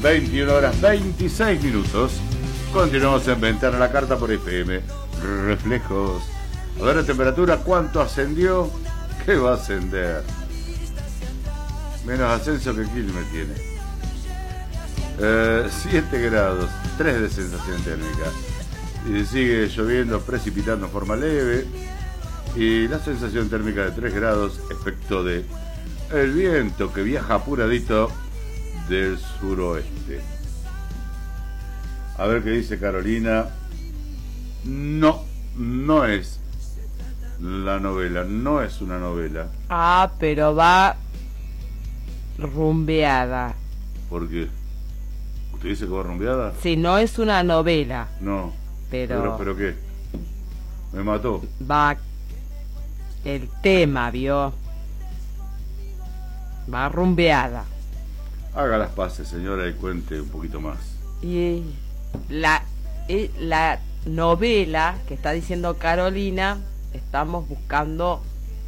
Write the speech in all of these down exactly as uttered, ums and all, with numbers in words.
veintiuna horas veintiséis minutos. Continuamos en Ventana a la Carta por F M. Reflejos. A ver la temperatura, ¿cuánto ascendió? ¿Qué va a ascender? Menos ascenso que Quilmes tiene. Eh, siete grados, tres de sensación térmica. Y sigue lloviendo, precipitando en forma leve. Y la sensación térmica de tres grados, efecto de el viento que viaja apuradito del suroeste. A ver qué dice Carolina. No, no es la novela, no es una novela. Ah, pero va rumbeada. ¿Por qué? ¿Usted dice que va rumbeada? Sí, no es una novela. No. Pero... ¿Pero, pero qué? Me mató. Va el tema, ¿vio? Va rumbeada. Haga las paces, señora, y cuente un poquito más. Y la, eh, la novela que está diciendo Carolina, estamos buscando...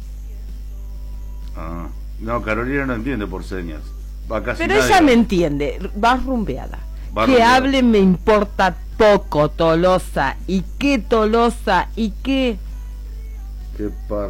Ah, no, Carolina no entiende por señas. Va casi Pero nadie. ella me entiende, va rumbeada. Va que rumbeada. hable me importa poco, Tolosa. ¿Y qué, Tolosa? ¿Y qué? Qué par...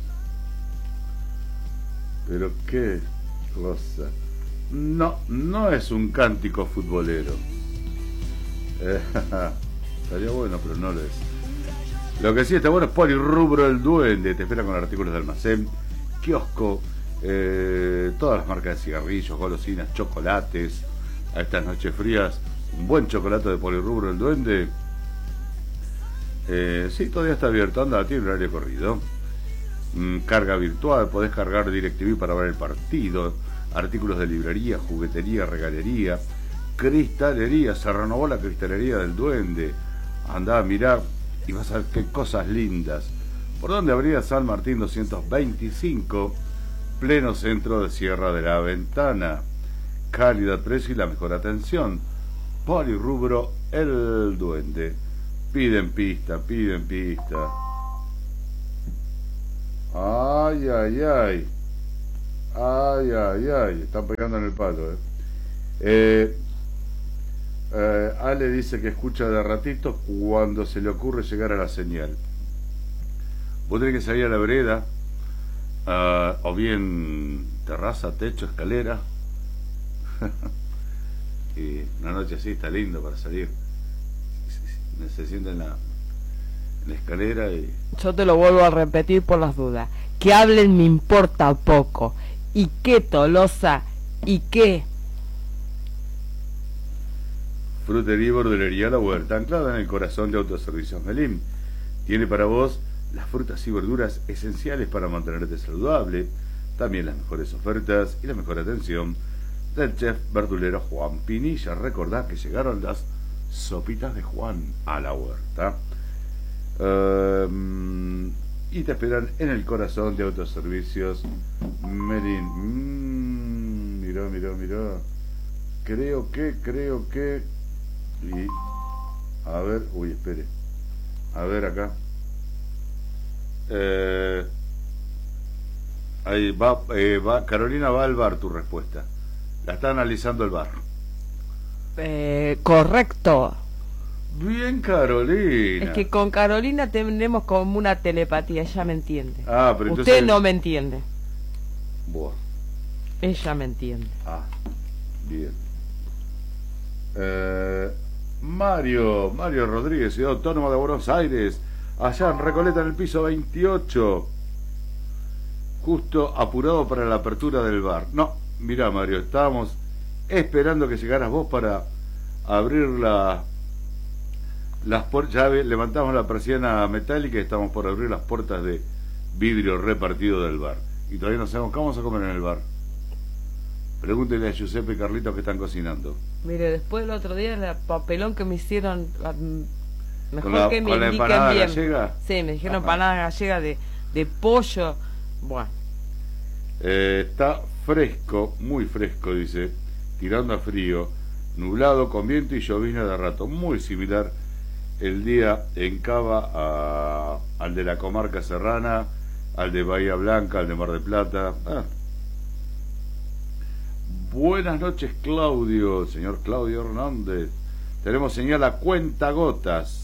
Pero qué cosa. No, no es un cántico futbolero. Eh, estaría bueno, pero no lo es. Lo que sí está bueno es Polirrubro el Duende. Te espera con artículos de almacén, kiosco, eh, todas las marcas de cigarrillos, golosinas, chocolates. A estas noches frías, un buen chocolate de Polirrubro el Duende. Eh, sí, todavía está abierto. Anda, tiene horario corrido. Mm, carga virtual, podés cargar DirecTV para ver el partido. Artículos de librería, juguetería, regalería, cristalería. Se renovó la cristalería del Duende. Andá a mirar y vas a ver qué cosas lindas. ¿Por dónde habría San Martín doscientos veinticinco? Pleno centro de Sierra de la Ventana. Calidad, precio y la mejor atención. Polirrubro el Duende. Piden pista, piden pista. Ay, ay, ay. Ay, ay, ay. Están pegando en el palo, eh. Eh, eh, Ale dice que escucha de ratitos cuando se le ocurre llegar a la señal. Vos tenés que salir a la vereda, uh, o bien terraza, techo, escalera. Y una noche así está lindo para salir. Se sienta en la, en la escalera y... Yo te lo vuelvo a repetir por las dudas. Que hablen me importa poco. ¿Y qué, Tolosa? ¿Y qué? Frutería y verdulería La Huerta, anclada en el corazón de Autoservicios Melim. Tiene para vos las frutas y verduras esenciales para mantenerte saludable, también las mejores ofertas y la mejor atención del chef verdulero Juan Pinilla. Recordá que llegaron las sopitas de Juan a La Huerta. Um, y te esperan en el corazón de Autoservicios Melim. Mm, mirá, mirá, mirá. Creo que, creo que... Y... A ver, uy, espere. A ver acá. Eh, ahí va, eh, va, Carolina va al bar tu respuesta. La está analizando el bar. Eh, correcto. Bien, Carolina. Es que con Carolina tenemos como una telepatía, ella me entiende. Ah, pero Usted entonces... no me entiende. Buah. Ella me entiende. Ah, bien. Eh, Mario, Mario Rodríguez, Ciudad Autónoma de Buenos Aires, allá en Recoleta en el piso veintiocho. Justo apurado para la apertura del bar. No, mirá, Mario, estábamos esperando que llegaras vos para abrir la... Las puertas, ya levantamos la persiana metálica y estamos por abrir las puertas de vidrio repartido del bar. Y todavía no sabemos qué vamos a comer en el bar. Pregúntele a Giuseppe y Carlitos que están cocinando. Mire, después del otro día el papelón que me hicieron, mejor ¿Con la, que me con la indiquen empanada bien. gallega? Sí, me dijeron Ajá. empanada gallega de, de pollo. Bueno. Eh, está fresco, muy fresco, dice, tirando a frío, nublado con viento y llovizna de rato. Muy similar el día en Cava a, al de la comarca serrana, al de Bahía Blanca, al de Mar del Plata. Ah. Buenas noches, Claudio, señor Claudio Hernández. Tenemos señal a cuentagotas.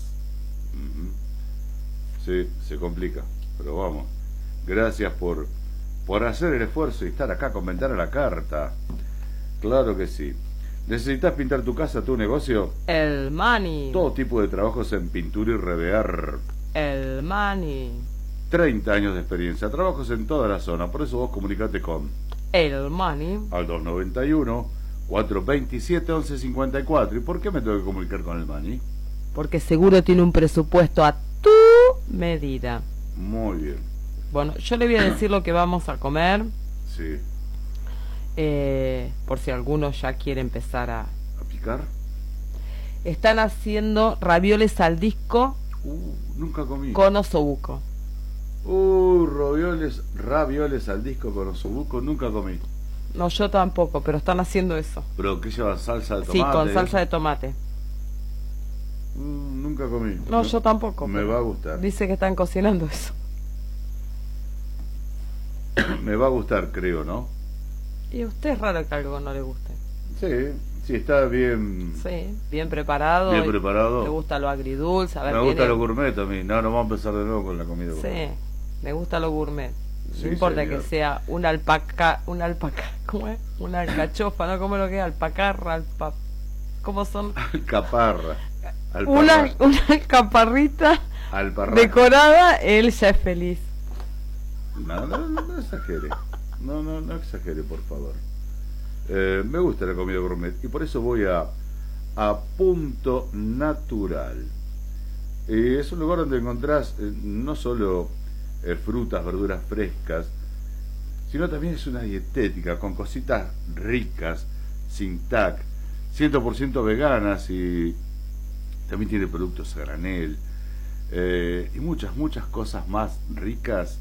Sí, se complica, pero vamos. Gracias por, por hacer el esfuerzo y estar acá, comentar a la carta. Claro que sí. ¿Necesitas pintar tu casa, tu negocio? El Mani. Todo tipo de trabajos en pintura y revear. El Mani. treinta años de experiencia, trabajos en toda la zona. Por eso vos comunicate con El Mani al dos noventa y uno, cuatrocientos veintisiete, once cincuenta y cuatro. ¿Y por qué me tengo que comunicar con el Mani? Porque seguro tiene un presupuesto a tu medida. Muy bien. Bueno, yo le voy a decir lo que vamos a comer. Sí. Eh, por si alguno ya quiere empezar a... ¿A picar? Están haciendo ravioles al disco Uh, nunca comí. con osobuco. Uh, ravioles, ravioles al disco con osobuco, nunca comí. No, yo tampoco, pero están haciendo eso. ¿Pero qué llevan? ¿Salsa de Sí, tomate? con salsa de tomate. Mm, nunca comí. No, yo tampoco. Me pero va a gustar. Dice que están cocinando eso. Me va a gustar, creo, ¿no? Y a usted es raro que algo no le guste. Sí, sí, está bien. Sí, bien preparado. Bien y preparado. Le gusta lo agridulce. A ver, Me gusta tiene- lo gourmet a mí. No, no vamos a empezar de nuevo con la comida Sí, gourmet. le gusta lo gourmet. Sí, No importa señor. que sea una alpaca, una alpaca, ¿cómo es? Una alcachofa, ¿no? ¿Cómo es lo que es? Alpacarra, alpa... ¿Cómo son? Alcaparra. Una, Alparra. una alcaparrita Alparra. decorada, él ya es feliz. No, no, no, no exagere. No, no, no exagere, por favor. Eh, me gusta la comida gourmet y por eso voy a, a Punto Natural. Eh, es un lugar donde encontrás eh, no solo eh, frutas, verduras frescas, sino también es una dietética con cositas ricas, sin tac, cien por ciento veganas y también tiene productos a granel eh, y muchas, muchas cosas más ricas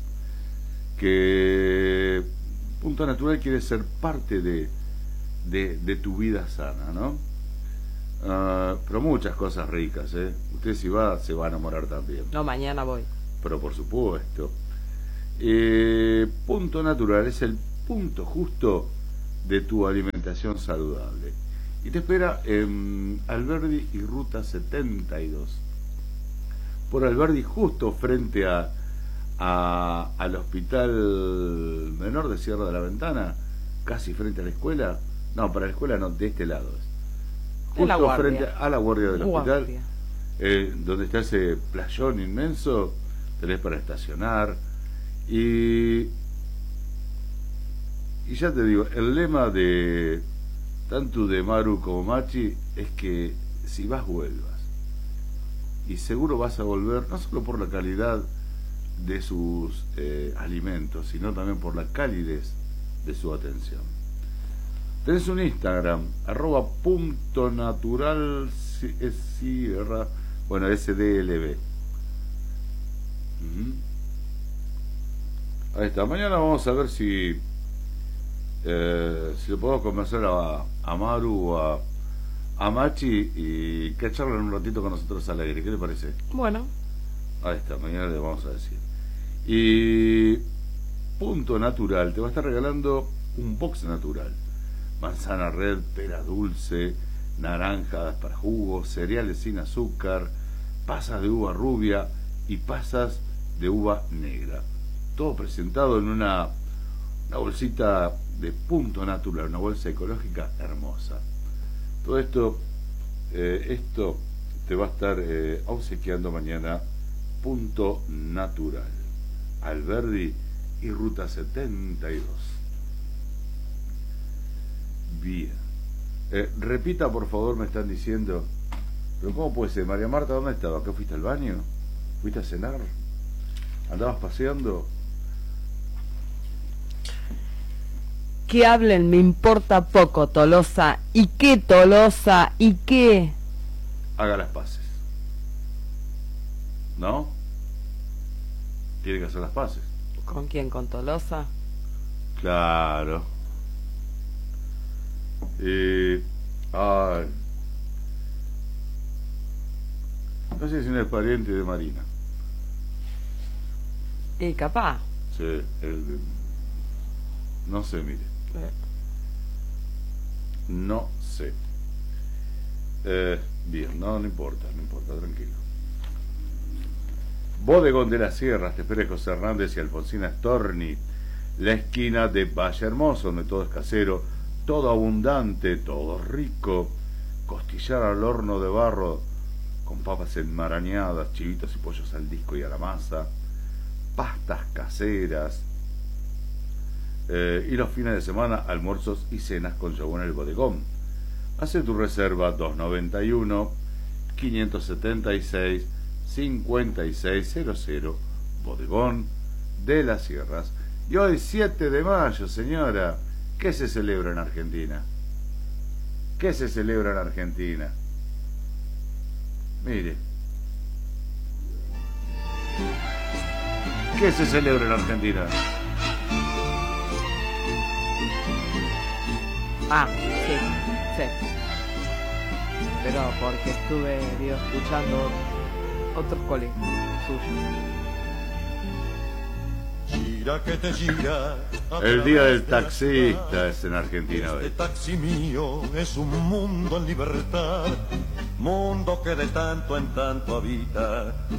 que Punto Natural quiere ser parte de, de, de tu vida sana, ¿no? Uh, pero muchas cosas ricas, ¿eh? Usted si va, se va a enamorar también. No, mañana voy. Pero por supuesto. Eh, Punto Natural es el punto justo de tu alimentación saludable. Y te espera en Alberdi y Ruta setenta y dos. Por Alberdi, justo frente a, a al Hospital Menor de Sierra de la Ventana, casi frente a la escuela. No, para la escuela no, de este lado es. En la Justo guardia. frente a la guardia del hospital, Guardia. eh, donde está ese playón inmenso, tenés para estacionar. Y, y ya te digo, el lema de tanto de Maru como Machi es que si vas, vuelvas. Y seguro vas a volver, no solo por la calidad de sus eh, alimentos, sino también por la calidez de su atención. Tenés un Instagram, arroba punto natural sierra, bueno, S D L B. Uh-huh. Ahí está. Mañana vamos a ver si eh, si lo podemos convencer a, a Maru o a, a Machi y que charlen un ratito con nosotros al aire. ¿Qué le parece? Bueno, Ahí está, mañana le vamos a decir. Y Punto Natural te va a estar regalando un box natural. Manzana red, pera dulce, naranjas para jugo, cereales sin azúcar, pasas de uva rubia y pasas de uva negra. Todo presentado en una, una bolsita de Punto Natural, una bolsa ecológica hermosa. Todo esto, eh, esto te va a estar eh, obsequiando mañana Punto Natural, Alberdi y Ruta setenta y dos. Bien. Eh, repita, por favor, me están diciendo. Pero ¿cómo puede ser? María Marta, ¿dónde estaba? ¿Qué fuiste al baño? ¿Fuiste a cenar? ¿Andabas paseando? que hablen me importa poco, Tolosa. ¿Y qué, Tolosa? ¿Y qué? Haga las paces. ¿No? Tiene que hacer las paces. ¿Con quién? ¿Con Tolosa? Claro. Eh, ay. No sé si no es pariente de Marina. Y capaz. Sí, el, no sé, mire. Eh, No sé. Eh, bien, no, no importa, no importa, tranquilo. Bodegón de las Sierras, te espera José Hernández y Alfonsina Storni. La esquina de Valle Hermoso, donde todo es casero, todo abundante, todo rico. Costillar al horno de barro, con papas enmarañadas, chivitos y pollos al disco y a la masa. Pastas caseras. Eh, y los fines de semana, almuerzos y cenas con yogur en el bodegón. Hace tu reserva dos noventa y uno, quinientos setenta y seis, cincuenta y seis cero cero, Bodegón de las Sierras. Y hoy, siete de mayo, señora, ¿qué se celebra en Argentina? ¿Qué se celebra en Argentina? Mire. ¿Qué se celebra en Argentina? Ah, sí, sí. Pero porque estuve digo, escuchando otros colegas suyos. El día del taxista es en Argentina hoy. Este taxi mío es un mundo en libertad, mundo que de tanto en tanto habita.